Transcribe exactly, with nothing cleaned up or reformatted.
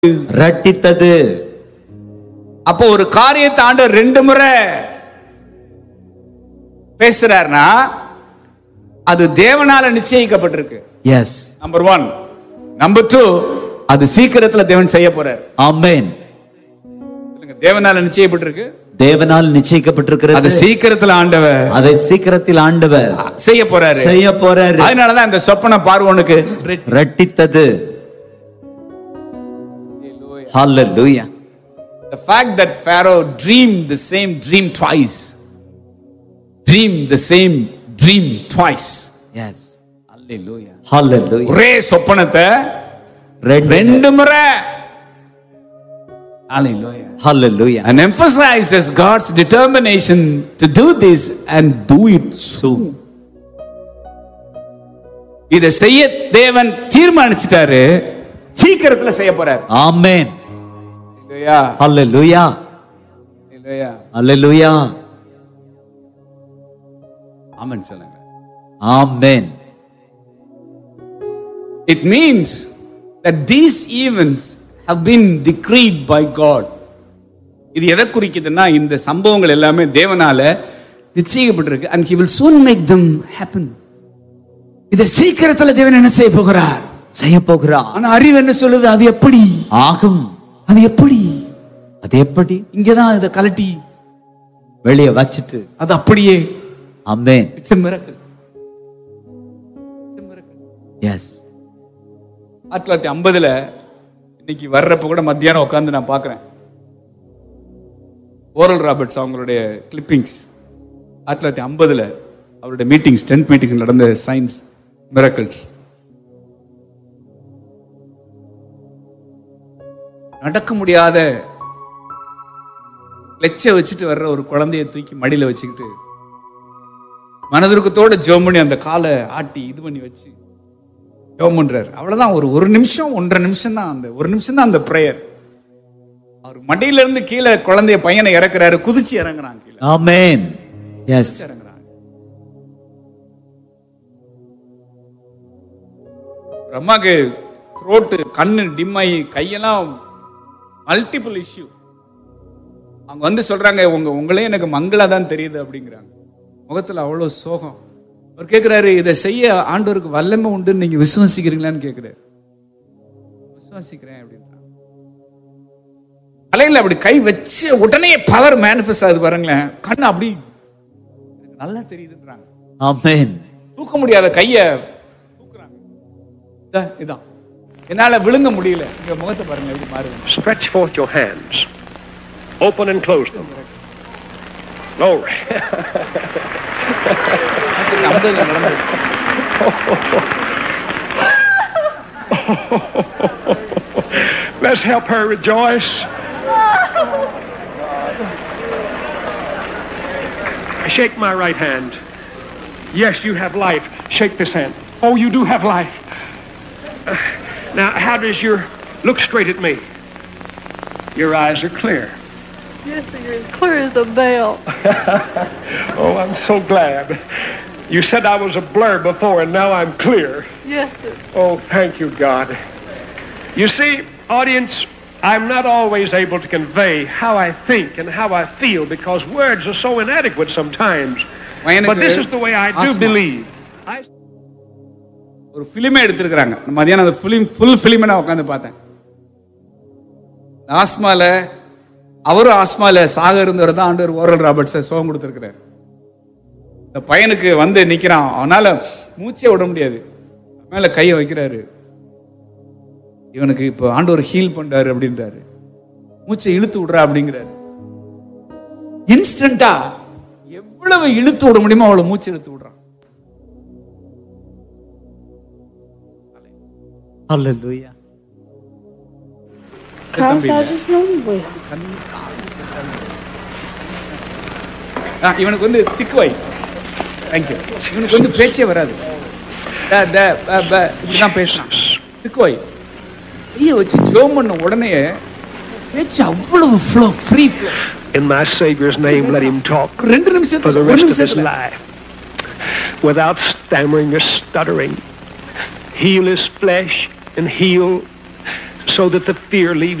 ரட்டித்தது. அப்போ ஒரு காரியத்தை ஆண்டவர் ரெண்டு முறை பேசுறாருன்னா அது தேவனால நிச்சயிக்கப்பட்டிருக்கு. S. Number one. Number two, அது சீக்கிரத்துல தேவன் செய்ய போறார். ஆமென். தேவனால நிச்சயிக்கப்பட்டிருக்கு, தேவனால் நிச்சயிக்கப்பட்டிருக்கிறது. அது சீக்கிரத்துல ஆண்டவர் அதை சீக்கிரத்தில் ஆண்டவர் செய்ய போறாரு செய்ய போறாரு. அதனாலதான் இந்த சொப்பன பார்வோனுக்கு ரட்டித்தது. Hallelujah. The fact that Pharaoh dreamed the same dream twice, dreamed the same dream twice. Yes. Hallelujah. Hallelujah. ஒரே சொப்பனத்தை ரெண்டு முறை. Hallelujah. Hallelujah. And emphasizes God's determination to do this and do it soon. இதை செய்ய தேவன் தீர்மானிச்சிட்டாரு, சீக்கிரத்துல செய்ய போறார். ஆமென். Hallelujah. Hallelujah. Hallelujah. Hallelujah. ஆமென் சொல்லுங்க. Amen. It means that these events have been decreed by God. இது எதை குறிக்குதுன்னா இந்த சம்பவங்கள் எல்லாமே தேவனால நிச்சயிக்கப்பட்டிருக்கு. And he will soon make them happen. இதை சீக்கிரத்துல தேவன் என்ன செய்ய போகிறார்? செய்ய போகிறார். ஆனா அறிவு என்ன சொல்லுது? அது எப்படி ஆகும்? அது எப்படி? அது எப்படி? இங்கதான் இதை கலட்டி வெளியே வச்சிட்டு அது அப்படியே. ஆமென். It's a miracle. It's a miracle. Yes. ஆயிரத்தி தொள்ளாயிரத்தி ஐம்பதுல இன்னைக்கு வர்றப்ப கூட மத்தியானம் உட்காந்து நான் பார்க்கிறேன் ஓரல் ராபர்ட்ஸ் அவங்களுடைய கிளிப்பிங்ஸ். ஆயிரத்தி தொள்ளாயிரத்தி ஐம்பதுல அவருடைய மீட்டிங்ஸ், டென்த் மீட்டிங் நடந்த சயின்ஸ் மிரக்கிள்ஸ். நடக்க முடியாத லெச்ச வச்சுட்டு வர்ற ஒரு குழந்தைய தூக்கி மடியில வச்சுக்கிட்டு மனதுருக்கத்தோட ஜெபம் பண்ணி அந்த காலை ஆட்டி இது பண்ணி வச்சு ஜெபம் பண்றாரு. அவ்வளவுதான். ஒரு ஒரு நிமிஷம் ஒன்றரை நிமிஷம் தான் அந்த ஒரு நிமிஷம் தான் அந்த பிரேயர். அவர் மடியில இருந்து கீழே குழந்தைய பையனை இறக்குறாரு, குதிச்சு இறங்குறாங்க கீழே. ஆமென். எஸ். இறங்குறாங்க. ஒரு அம்மாக்கு த்ரோட்டு கண்ணு டிம் ஆகி கையெல்லாம் மல்டிபிள் இஷ்யூ. அவங்க வந்து சொல்றாங்க, உங்க உங்களே எனக்கு மங்களா தான் தெரியுது அப்படிங்கிறாங்க. முகத்துல அவ்வளவு சோகம். அவர் கேட்கிறாரு, இதை செய்ய ஆண்டவருக்கு வல்லமை உண்டுன்னு நீங்க விசுவாசிக்கிறீங்களான்னு கேட்கிறாரு. விசுவாசிக்கிறேன் அப்படின்றாங்க. தலையில அப்படி கை வச்சு உடனே பவர் மேனிஃபெஸ்ட் ஆகுது பாருங்களேன். கண்ணு அப்படி நல்லா தெரியுதுன்றாங்க. ஆமென். தூக்க முடியாத கைய தூக்குறாங்க. இதான் என்னால விழுங்க முடியல. உங்க முகத்தை பாருங்க எப்படி மாறுது. Stretch forth your hands. Open and close them. Glory. ஐம்பதுல நடந்தது. Let's help her rejoice. Shake my right hand. Yes, you have life. Shake this hand. Oh, you do have life. Uh, now, how does your... Look straight at me. Your eyes are clear. Yes, sir, you're as clear as a bell. Oh, I'm so glad. You said I was a blur before, and now I'm clear. Yes, sir. Oh, thank you, God. You see, audience, I'm not always able to convey how I think and how I feel because words are so inadequate sometimes. But this is the way I do believe. I... ஒரு ஃபிலிமே எடுத்திருக்கிறாங்க. மதியானம் அந்த film full ஃபிலிமை நான் உட்காந்து பார்த்தேன். ஆஸ்மால அவரும் ஆஸ்மால சாக இருந்தவர் தான் ஆண்டவர் ஓரல் ராபர்ட்ஸை சோகம் கொடுத்துருக்கிறார். இந்த பையனுக்கு வந்து நிக்கிறான், அவனால மூச்சே விட முடியாது. மேல கையை வைக்கிறாரு. இவனுக்கு இப்போ ஆண்டவர் ஹீல் பண்றாரு அப்படின்றாரு. மூச்சை இழுத்து விடுறா அப்படிங்கிறாரு. இன்ஸ்டன்டா எவ்வளவு இழுத்து விட முடியுமோ அவ்வளவு மூச்சு இழுத்து விடுறான். Hallelujah. இவனுக்கு வந்து திக்குவை. தேங்க்யூ. இவனுக்கு வந்து பேச்சே வராது. இப்படிதான் பேசுறான். திக்குவை கையை வச்சு ஜோம் பண்ண உடனே பேச்சு அவ்வளவு flow, free flow. In my Savior's name, let him talk ரெண்டு நிமிஷம் for the rest of his life without stammering or stuttering. Heal his flesh and heal so that the fear leaves